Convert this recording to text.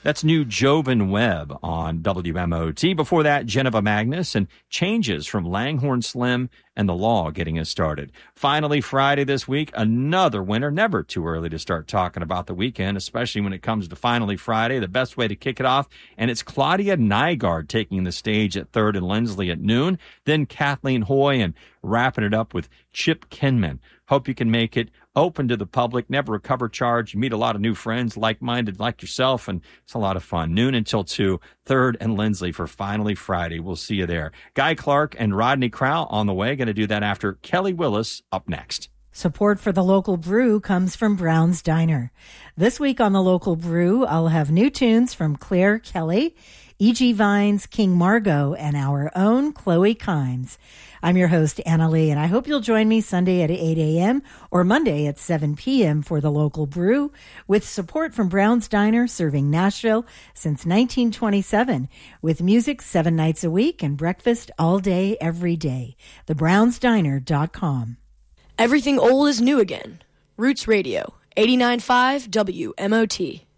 That's new Jovan Webb on WMOT. Before that, Geneva Magnus and Changes from Langhorne Slim and The Law getting us started. Finally, Friday this week, another winner. Never too early to start talking about the weekend, especially when it comes to Finally Friday, the best way to kick it off. And it's Claudia Nygaard taking the stage at 3rd and Lindsley at noon. Then Kathleen Hoy and wrapping it up with Chip Kinman. Hope you can make it. Open to the public, never a cover charge. You meet a lot of new friends, like-minded like yourself, and it's a lot of fun. Noon until 2, 3rd and Lindsley for Finally Friday. We'll see you there. Guy Clark and Rodney Crowell on the way. Going to do that after Kelly Willis up next. Support for the local brew comes from Brown's Diner. This week on the local brew, I'll have new tunes from Claire Kelly, E.G. Vines, King Margot, and our own Chloe Kimes. I'm your host, Anna Lee, and I hope you'll join me Sunday at 8 a.m. or Monday at 7 p.m. for the local brew, with support from Brown's Diner, serving Nashville since 1927, with music 7 nights a week and breakfast all day, every day. TheBrownsDiner.com. Everything old is new again. Roots Radio, 89.5 WMOT.